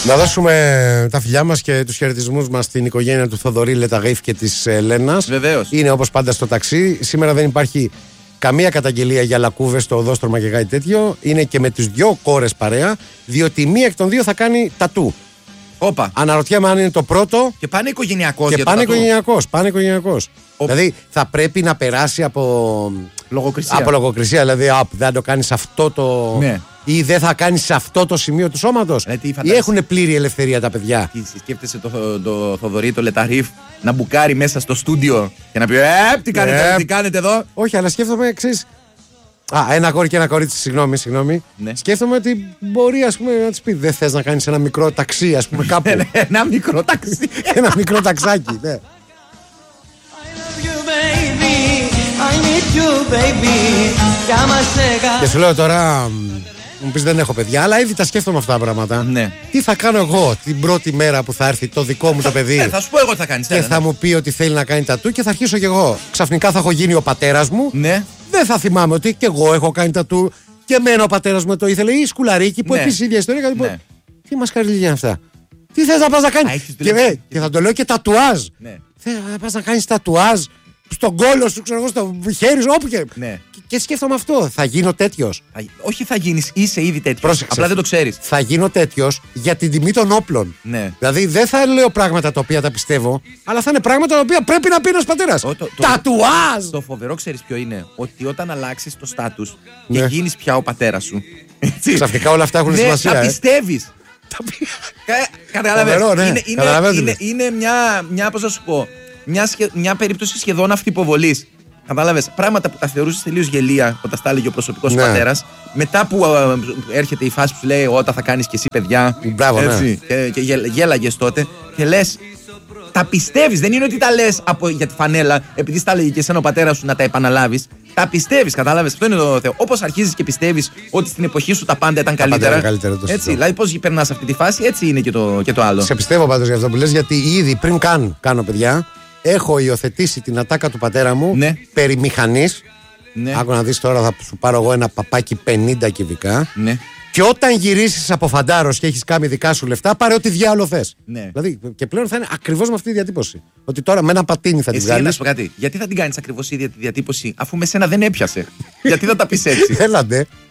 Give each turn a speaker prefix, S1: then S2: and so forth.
S1: Να δώσουμε τα φιλιά μας και τους χαιρετισμούς μας στην οικογένεια του Θοδωρή Λεταγήφ και της Λένας.
S2: Βεβαίως.
S1: Είναι όπως πάντα στο ταξί. Σήμερα δεν υπάρχει καμία καταγγελία για λακκούβες στο οδόστρωμα και κάτι τέτοιο. Είναι και με τις δυο κόρες παρέα, διότι η μία εκ των δύο θα κάνει τατού.
S2: Όπα.
S1: Αναρωτιέμαι αν είναι το πρώτο.
S2: Και πάνε οικογενειακός.
S1: Και πάνε οικογενειακός. Δηλαδή θα πρέπει να περάσει από
S2: λογοκρισία.
S1: Από λογοκρισία. Δηλαδή δεν το κάνεις αυτό το.
S2: Ναι.
S1: Ή δεν θα κάνεις σε αυτό το σημείο του σώματος. Ή έχουν πλήρη ελευθερία τα παιδιά.
S2: Σκέφτεσαι το Θοδωρή, το Λεταγήφ να μπουκάρει μέσα στο στούντιο και να πει τι κάνετε εδώ.
S1: Όχι, αλλά σκέφτομαι εξής. Ένα αγόρι και ένα κορίτσι, συγγνώμη.
S2: Ναι.
S1: Σκέφτομαι ότι μπορεί, ας πούμε, να της πει: δεν θες να κάνεις ένα μικρό ταξί, ας πούμε, κάπου.
S2: Ένα μικρό ταξί.
S1: Ένα μικρό ταξάκι, ναι. Και σου λέω τώρα, μου πεις δεν έχω παιδιά, αλλά ήδη τα σκέφτομαι αυτά τα πράγματα.
S2: Ναι.
S1: Τι θα κάνω εγώ την πρώτη μέρα που θα έρθει το δικό μου το παιδί.
S2: Θα σου πω εγώ τι θα κάνεις.
S1: Και θα μου πει ότι θέλει να κάνει τατού και θα αρχίσω κι εγώ. Ξαφνικά θα έχω γίνει ο πατέρας μου.
S2: Ναι.
S1: Δεν θα θυμάμαι ότι κι εγώ έχω κάνει τατού και εμένα ο πατέρας μου το ήθελε. Ή η σκουλαρίκη που επίσης ίδια ιστορία. Ναι. Τι μασκαριλιά είναι αυτά. Τι θες να πας να κάνεις. Και θα το λέω και τατουάζ.
S2: Ναι.
S1: Θες να πας να κάνεις τατουάζ στον κόλο σου, ξέρω εγώ, στο χέρι σου, όπου και.
S2: Ναι.
S1: Και σκέφτομαι αυτό. Θα γίνω τέτοιος.
S2: Όχι, θα γίνεις, είσαι ήδη τέτοιος.
S1: Πρόσεξε.
S2: Απλά δεν το ξέρεις.
S1: Θα γίνω τέτοιος για την τιμή των όπλων.
S2: Ναι.
S1: Δηλαδή δεν θα λέω πράγματα τα οποία τα πιστεύω, αλλά θα είναι πράγματα τα οποία πρέπει να πει ένας πατέρας. Τατουάζ!
S2: Το φοβερό ξέρεις ποιο είναι. Ότι όταν αλλάξεις το στάτους
S1: Ναι.
S2: και γίνεις πια ο πατέρας σου.
S1: Ξαφνικά όλα αυτά έχουν σημασία.
S2: Τα πιστεύεις. Καταλαβαίνεις. Είναι μια, πώς θα σου πω, μια περίπτωση σχεδόν αυτυποβολής. Κατάλαβες, πράγματα που τα θεωρούσες τελείως γελία όταν τα έλεγε ο προσωπικός σου πατέρας. Μετά που έρχεται η φάση που σου λέει όταν θα κάνεις και εσύ παιδιά.
S1: Μπράβο,
S2: έτσι, και γέλαγες τότε. Και λες, τα πιστεύεις. Δεν είναι ότι τα λες για τη φανέλα, επειδή τα έλεγε και εσένα ο πατέρας σου να τα επαναλάβεις. Τα πιστεύεις, κατάλαβες. Αυτό είναι το Θεό. Όπως αρχίζεις και πιστεύεις ότι στην εποχή σου τα πάντα ήταν καλύτερα. Έτσι, δηλαδή, πώς περνάς αυτή τη φάση, έτσι είναι και το άλλο.
S1: Σε πιστεύω πάντως για αυτό που λες, γιατί ήδη πριν κάνω παιδιά, έχω υιοθετήσει την ατάκα του πατέρα μου περί μηχανής.
S2: Ναι.
S1: Άκου να δεις τώρα, θα σου πάρω εγώ ένα παπάκι 50 κυβικά.
S2: Ναι.
S1: Και όταν γυρίσεις από φαντάρος και έχεις κάνει δικά σου λεφτά, πάρε ό,τι διάολο θες.
S2: Ναι.
S1: Δηλαδή, και πλέον θα είναι ακριβώς με αυτή τη διατύπωση. Ότι τώρα με ένα πατίνι θα την βγάλεις.
S2: Να σου πω κάτι. Γιατί θα την κάνεις ακριβώς η ίδια τη διατύπωση, αφού με σένα δεν έπιασε. Γιατί θα τα πεις έτσι.
S1: Έλατε.